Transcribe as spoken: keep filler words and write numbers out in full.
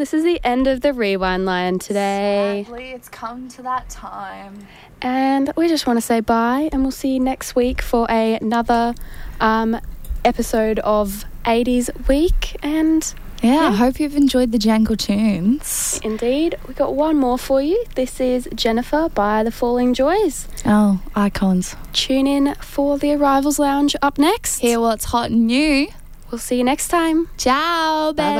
this is the end of the Rewind Line today. Sadly, it's come to that time. And we just want to say bye, and we'll see you next week for a, another um, episode of eighties Week. And yeah, yeah, I hope you've enjoyed the jangle tunes. Indeed. We got one more for you. This is Jennifer by The Falling Joys. Oh, icons. Tune in for the Arrivals Lounge up next. Hear what's hot and new. We'll see you next time. Ciao, babe.